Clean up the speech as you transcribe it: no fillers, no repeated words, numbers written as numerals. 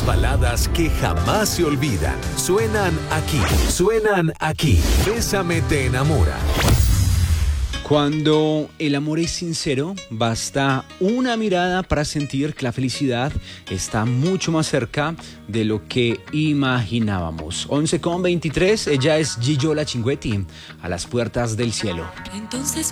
Las baladas que jamás se olvidan suenan aquí. Suenan aquí. Bésame te enamora. Cuando el amor es sincero, basta una mirada para sentir que la felicidad está mucho más cerca de lo que imaginábamos. 11:23, ella es Gillo La Chinguetti, a las puertas del cielo. Entonces